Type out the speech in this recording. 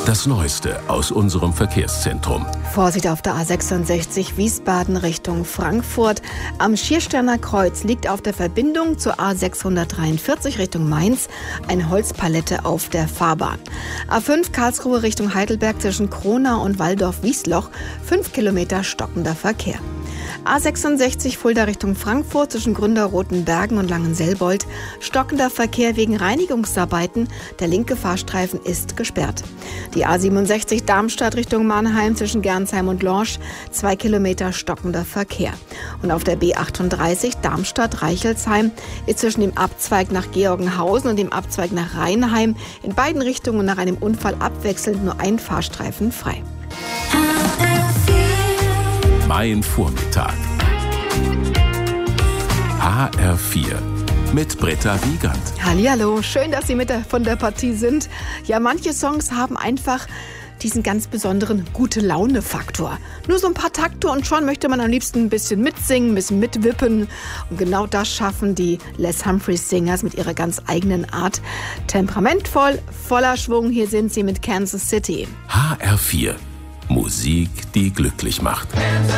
Das Neueste aus unserem Verkehrszentrum. Vorsicht auf der A66 Wiesbaden Richtung Frankfurt. Am Schiersterner Kreuz liegt auf der Verbindung zur A643 Richtung Mainz eine Holzpalette auf der Fahrbahn. A5 Karlsruhe Richtung Heidelberg zwischen Kronau und Walldorf-Wiesloch 5 Kilometer stockender Verkehr. A66 Fulda Richtung Frankfurt zwischen Gründerrotenbergen und Langenselbold. Stockender Verkehr wegen Reinigungsarbeiten. Der linke Fahrstreifen ist gesperrt. Die A67 Darmstadt Richtung Mannheim zwischen Gernsheim und Lorsch. 2 Kilometer stockender Verkehr. Und auf der B38 Darmstadt-Reichelsheim ist zwischen dem Abzweig nach Georgenhausen und dem Abzweig nach Rheinheim in beiden Richtungen nach einem Unfall abwechselnd nur ein Fahrstreifen frei. Mein Vormittag. HR4 mit Britta Wiegand. Hallihallo, schön, dass Sie von der Partie sind. Ja, manche Songs haben einfach diesen ganz besonderen Gute-Laune-Faktor. Nur so ein paar Takte und schon möchte man am liebsten ein bisschen mitsingen, ein bisschen mitwippen. Und genau das schaffen die Les Humphreys Singers mit ihrer ganz eigenen Art. Temperamentvoll, voller Schwung. Hier sind sie mit Kansas City. HR4. Musik, die glücklich macht.